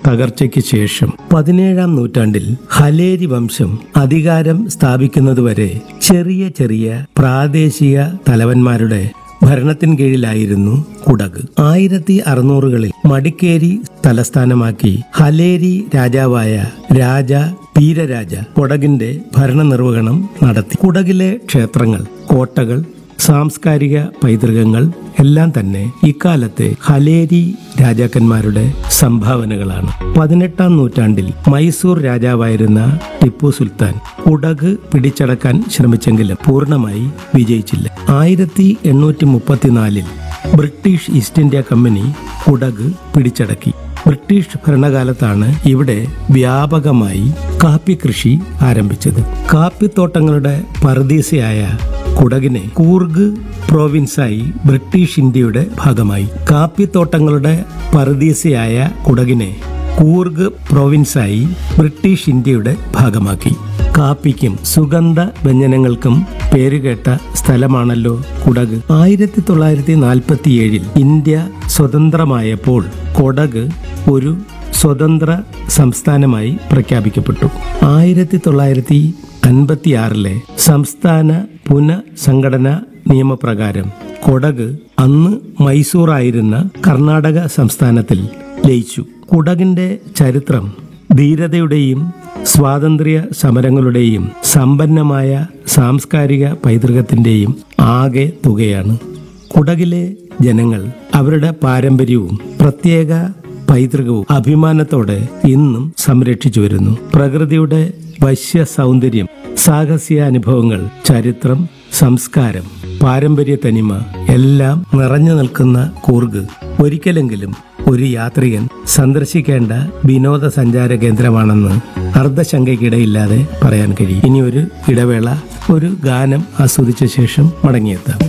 തകർച്ചയ്ക്ക് ശേഷം 17-ാം നൂറ്റാണ്ടിൽ ഹലേരി വംശം അധികാരം സ്ഥാപിക്കുന്നതുവരെ ചെറിയ ചെറിയ പ്രാദേശിക തലവന്മാരുടെ ഭരണത്തിൻ കീഴിലായിരുന്നു കുടക്. 1600-കളിൽ മടിക്കേരി തലസ്ഥാനമാക്കി ഹലേരി രാജാവായ രാജ വീരരാജ കൊടകിന്റെ ഭരണനിർവഹണം നടത്തി. കുടകിലെ ക്ഷേത്രങ്ങൾ, കോട്ടകൾ, സാംസ്കാരിക പൈതൃകങ്ങൾ എല്ലാം തന്നെ ഇക്കാലത്തെ ഹലേരി രാജാക്കന്മാരുടെ സംഭാവനകളാണ്. 18-ാം നൂറ്റാണ്ടിൽ മൈസൂർ രാജാവായിരുന്ന ടിപ്പു സുൽത്താൻ കുടക് പിടിച്ചടക്കാൻ ശ്രമിച്ചെങ്കിലും പൂർണ്ണമായി വിജയിച്ചില്ല. 1834-ൽ British east India company Kodagu പിടിച്ചടക്കി. ബ്രിട്ടീഷ് ഭരണകാലത്താണ് ഇവിടെ വ്യാപകമായി കാപ്പി കൃഷി ആരംഭിച്ചത്. കാപ്പിത്തോട്ടങ്ങളുടെ പറുദീസയായ കുടകിനെ കൂർഗ് പ്രോവിൻസായി ബ്രിട്ടീഷ് ഇന്ത്യയുടെ ഭാഗമായി. കാപ്പിത്തോട്ടങ്ങളുടെ പറുദീസയായ കുടകിനെ കൂർഗ് പ്രോവിൻസായി ബ്രിട്ടീഷ് ഇന്ത്യയുടെ ഭാഗമാക്കി. കാപ്പിക്കും സുഗന്ധ വ്യഞ്ജനങ്ങൾക്കും പേരുകേട്ട സ്ഥലമാണല്ലോ കുടക്. 1947-ൽ ഇന്ത്യ സ്വതന്ത്രമായപ്പോൾ കൊടക് ഒരു സ്വതന്ത്ര സംസ്ഥാനമായി പ്രഖ്യാപിക്കപ്പെട്ടു. 1956-ലെ സംസ്ഥാന പുനഃസംഘടനാ നിയമപ്രകാരം കൊടക് അന്ന് മൈസൂറായിരുന്ന കർണാടക സംസ്ഥാനത്തിൽ ലയിച്ചു. കുടകിന്റെ ചരിത്രം ധീരതയുടെയും സ്വാതന്ത്ര്യ സമരങ്ങളുടെയും സമ്പന്നമായ സാംസ്കാരിക പൈതൃകത്തിന്റെയും ആകെ തുകയാണ്. കുടകിലെ ജനങ്ങൾ അവരുടെ പാരമ്പര്യവും പ്രത്യേക പൈതൃകവും അഭിമാനത്തോടെ ഇന്നും സംരക്ഷിച്ചു വരുന്നു. പ്രകൃതിയുടെ വശ്യ സൗന്ദര്യം, സാഹസിക അനുഭവങ്ങൾ, ചരിത്രം, സംസ്കാരം, പാരമ്പര്യ തനിമ എല്ലാം നിറഞ്ഞു നിൽക്കുന്ന കൂർഗ് ഒരിക്കലെങ്കിലും ഒരു യാത്രികൻ സന്ദർശിക്കേണ്ട വിനോദസഞ്ചാര കേന്ദ്രമാണെന്ന് അർദ്ധശങ്കയ്ക്കിടയില്ലാതെ പറയാൻ കഴിയും. ഇനി ഒരു ഇടവേള, ഒരു ഗാനം ആസ്വദിച്ച ശേഷം മടങ്ങിയെത്താം.